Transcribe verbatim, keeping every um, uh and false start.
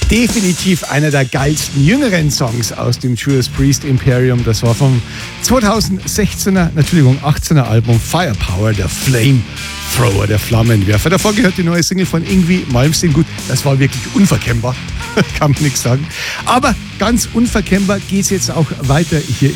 Definitiv einer der geilsten jüngeren Songs aus dem Judas Priest Imperium. Das war vom zweitausendsechzehner, Entschuldigung, achtzehner Album Firepower, der Flamethrower, der Flammenwerfer. Davor gehört die neue Single von Yngwie Malmsteen. Gut, das war wirklich unverkennbar, kann man nichts sagen. Aber ganz unverkennbar geht es jetzt auch weiter hier